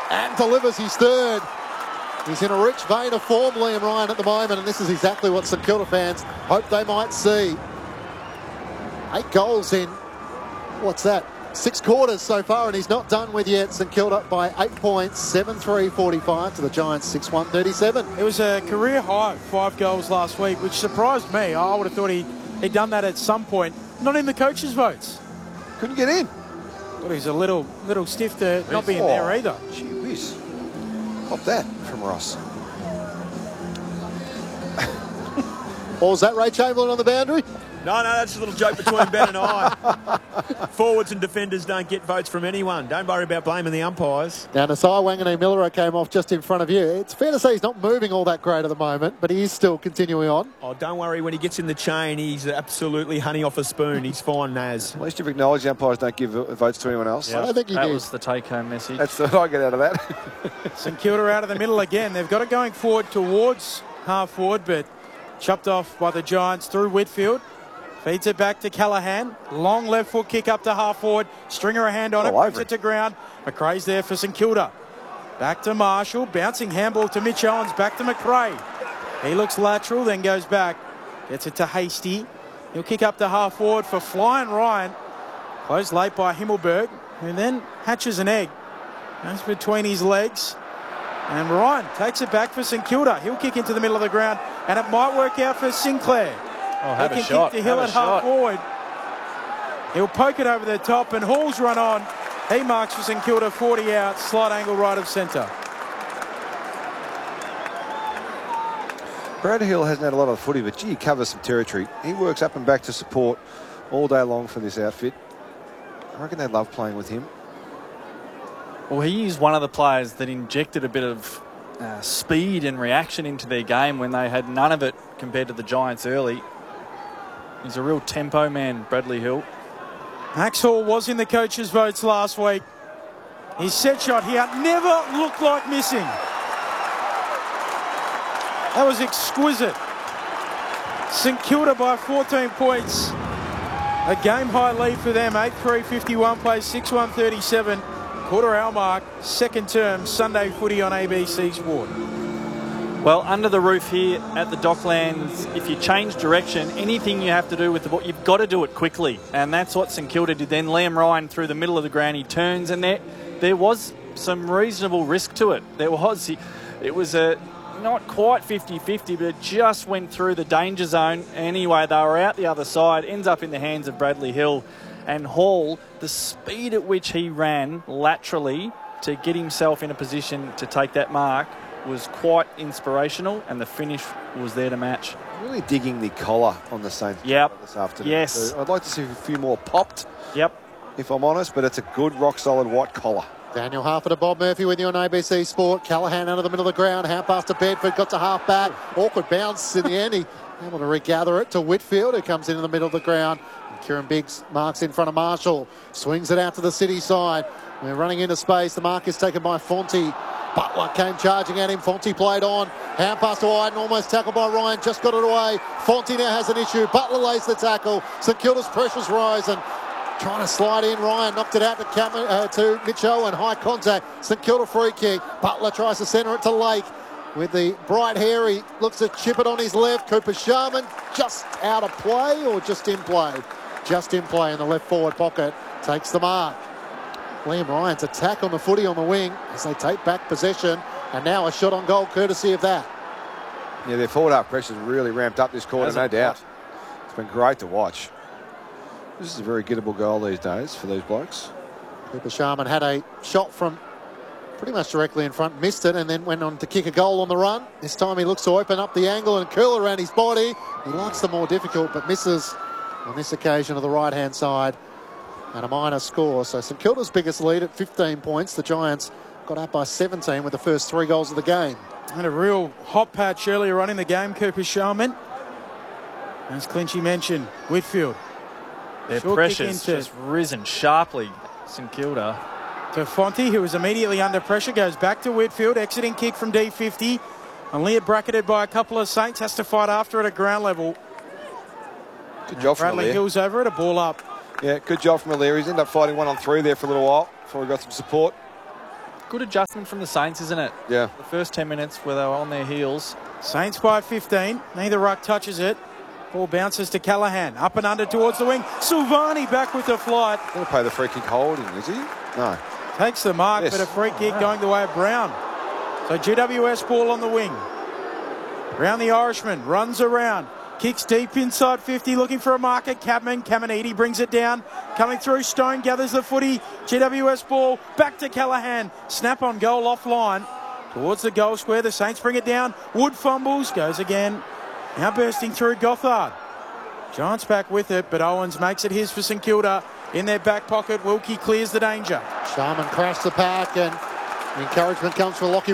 and delivers his third. He's in a rich vein of form, Liam Ryan, at the moment, and this is exactly what St Kilda fans hope they might see. 8 goals in, what's that, 6 quarters so far, and he's not done with yet. St Kilda by 8 points, 7-3-45 to the Giants, 6-1-37. It was a career high, 5 goals last week, which surprised me. I would have thought he'd done that at some point. Not in the coaches' votes. Couldn't get in. Thought he's a little stiff to not be in there either. Gee whiz. Pop that from Ross. Or was that Ray Chamberlain on the boundary? No, that's a little joke between Ben and I. Forwards and defenders don't get votes from anyone. Don't worry about blaming the umpires. Now, Nasai Wanganeen-Millero came off just in front of you. It's fair to say he's not moving all that great at the moment, but he is still continuing on. Oh, don't worry. When he gets in the chain, he's absolutely honey off a spoon. He's fine, Naz. At least you've acknowledged the umpires don't give votes to anyone else. I don't think he did. That was the take-home message. That's what I get out of that. St Kilda out of the middle again. They've got it going forward towards half forward, but chopped off by the Giants through Whitfield. Feeds it back to Callaghan. Long left foot kick up to half forward. Stringer a hand on it. Puts it to ground. McRae's there for St Kilda. Back to Marshall. Bouncing handball to Mitch Owens. Back to McRae. He looks lateral, then goes back. Gets it to Hasty. He'll kick up to half forward for Flying Ryan. Closed late by Himmelberg, who then hatches an egg. Goes between his legs. And Ryan takes it back for St Kilda. He'll kick into the middle of the ground, and it might work out for Sinclair. Oh, have he a can shot. kick to Hill at half forward. He'll poke it over the top, and Hall's run on. He marks for St Kilda, 40 out, slight angle right of centre. Brad Hill hasn't had a lot of footy, but gee, he covers some territory. He works up and back to support all day long for this outfit. I reckon they love playing with him. Well, he is one of the players that injected a bit of speed and reaction into their game when they had none of it compared to the Giants early. He's a real tempo man, Bradley Hill. Max Hall was in the coaches' votes last week. His set shot here never looked like missing. That was exquisite. St Kilda by 14 points. A game-high lead for them. 8-3, 51 plays, 6-1, quarter-hour mark, second term, Sunday footy on ABC Sport. Well, under the roof here at the Docklands, if you change direction, anything you have to do with the ball, you've got to do it quickly. And that's what St Kilda did then. Liam Ryan through the middle of the ground, he turns, and there was some reasonable risk to it. It was not quite 50-50, but it just went through the danger zone. Anyway, they were out the other side, ends up in the hands of Bradley Hill. And Hall, the speed at which he ran laterally to get himself in a position to take that mark was quite inspirational, and the finish was there to match. Really digging the collar on the Saints this afternoon. Yes. So I'd like to see a few more popped, Yep. if I'm honest, but it's a good, rock-solid white collar. Daniel Harford and Bob Murphy with you on ABC Sport. Callaghan out of the middle of the ground. Hand pass to Bedford. Got to half back. Awkward bounce in the end. He able to regather it to Whitfield, who comes in the middle of the ground. And Kieran Biggs marks in front of Marshall. Swings it out to the City side. We're running into space. The mark is taken by Fonte. Butler came charging at him. Fonte played on. Hand pass to Iden. Almost tackled by Ryan. Just got it away. Fonte now has an issue. Butler lays the tackle. St Kilda's pressure's rising. Trying to slide in. Ryan knocked it out to Mitch Owen. High contact. St Kilda free kick. Butler tries to centre it to Lake. With the bright hair, he looks to chip it on his left. Cooper Sharman just out of play or just in play? Just in play in the left forward pocket. Takes the mark. Liam Ryan's attack on the footy on the wing as they take back possession. And now a shot on goal courtesy of that. Yeah, their forward half pressure's really ramped up this quarter, no doubt. It's been great to watch. This is a very gettable goal these days for these blokes. Cooper Sharman had a shot from pretty much directly in front, missed it, and then went on to kick a goal on the run. This time he looks to open up the angle and curl around his body. He likes the more difficult, but misses on this occasion to the right-hand side. And a minor score. So St Kilda's biggest lead at 15 points. The Giants got out by 17 with the first 3 goals of the game. And a real hot patch earlier on in the game, Cooper Sharman. As Clinchy mentioned, Whitfield. Their pressure's just risen sharply, St Kilda. To Fonte, who was immediately under pressure, goes back to Whitfield, exiting kick from D50. And Lear bracketed by a couple of Saints, has to fight after it at ground level. Good job from Bradley Hill's over it, a ball up. Yeah, good job from O'Leary. He's ended up fighting 1-on-3 there for a little while before he got some support. Good adjustment from the Saints, isn't it? Yeah. The first 10 minutes where they were on their heels. Saints by 15. Neither ruck touches it. Ball bounces to Callaghan. Up and under towards the wing. Silvani back with the flight. Going to play the free kick holding, is he? No. Takes the mark, Yes. but a free kick going the way of Brown. So GWS ball on the wing. Brown, the Irishman, runs around. Kicks deep inside 50, looking for a marker. Caminiti brings it down. Coming through, Stone gathers the footy. GWS ball back to Callaghan. Snap on goal offline. Towards the goal square, the Saints bring it down. Wood fumbles, goes again. Now bursting through Gothard. Giants back with it, but Owens makes it his for St Kilda. In their back pocket, Wilkie clears the danger. Sharman crashed the pack, and encouragement comes for Lockie